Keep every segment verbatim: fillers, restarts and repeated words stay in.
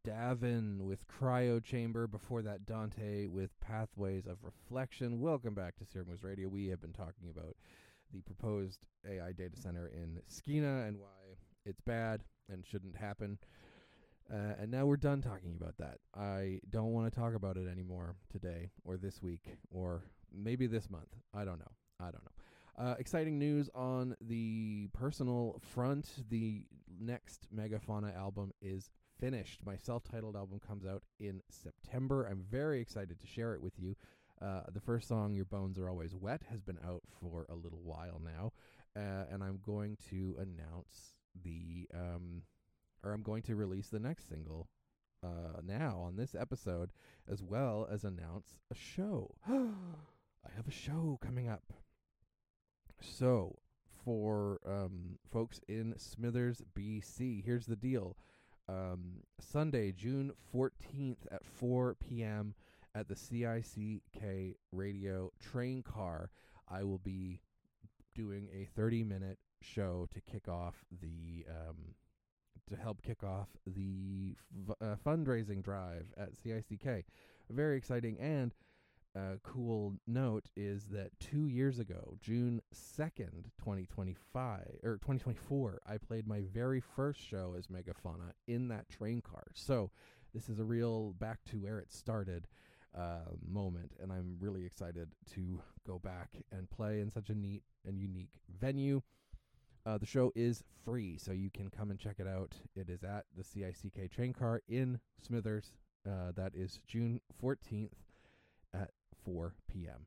Davin with Cryo Chamber. Before that, Dante with Pathways of Reflection. Welcome back to Sierra Moose Radio. We have been talking about the proposed A I data center in Skeena and why it's bad and shouldn't happen. Uh, and now we're done talking about that. I don't want to talk about it anymore today or this week or maybe this month. I don't know. I don't know. Uh, exciting news on the personal front. The next Megafauna album is finished. My self-titled album comes out in September. I'm very excited to share it with you. Uh, the first song, Your Bones Are Always Wet, has been out for a little while now. Uh, and I'm going to announce the... Um, or I'm going to release the next single uh, now on this episode, as well as announce a show. I have a show coming up. So, for um, folks in Smithers, B C, here's the deal. Um, Sunday, June fourteenth at four p.m. at the C I C K Radio Train Car, I will be doing a thirty-minute show to kick off the... Um, to help kick off the f- uh, fundraising drive at C I C K. Very exciting and uh, cool note is that two years ago, June second, twenty twenty-five, or twenty twenty-four, I played my very first show as Megafauna in that train car. So this is a real back to where it started uh, moment, and I'm really excited to go back and play in such a neat and unique venue. Uh, the show is free, so you can come and check it out. It is at the C I C K train car in Smithers. Uh, that is June fourteenth at four p.m.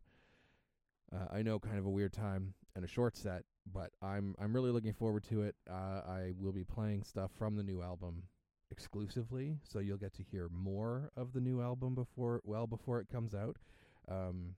Uh, I know, kind of a weird time and a short set, but I'm I'm really looking forward to it. Uh, I will be playing stuff from the new album exclusively, so you'll get to hear more of the new album before, well, before it comes out. Um,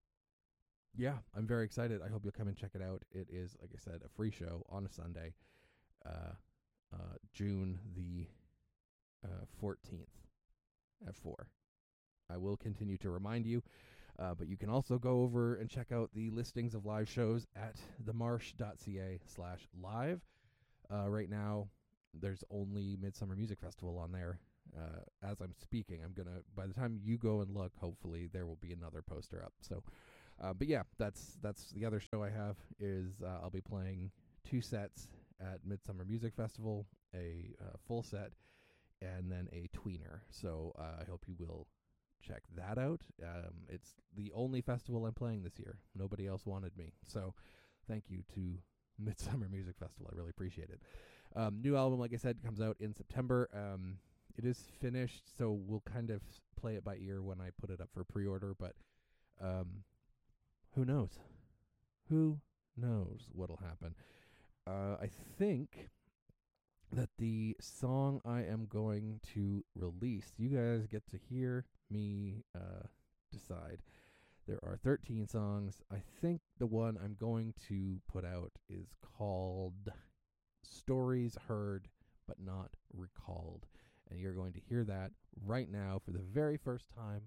Yeah, I'm very excited. I hope you'll come and check it out. It is, like I said, a free show on a Sunday, uh, uh, June the uh, fourteenth at four. I will continue to remind you, uh, but you can also go over and check out the listings of live shows at themarsh.ca slash live. Uh, right now, there's only Midsummer Music Festival on there. Uh, as I'm speaking, I'm going to, by the time you go and look, hopefully there will be another poster up. So, Uh, but yeah, that's that's the other show I have is uh, I'll be playing two sets at Midsummer Music Festival, a uh, full set, and then a tweener. So uh, I hope you will check that out. Um, it's the only festival I'm playing this year. Nobody else wanted me. So thank you to Midsummer Music Festival. I really appreciate it. Um, new album, like I said, comes out in September. Um, it is finished, so we'll kind of play it by ear when I put it up for pre-order, but... Um, Who knows? Who knows what'll happen? Uh, I think that the song I am going to release, you guys get to hear me uh, decide. There are thirteen songs. I think the one I'm going to put out is called Stories Heard But Not Recalled. And you're going to hear that right now for the very first time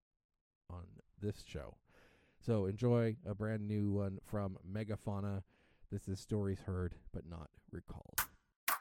on this show. So enjoy a brand new one from Megafauna. This is Stories Heard But Not Recalled.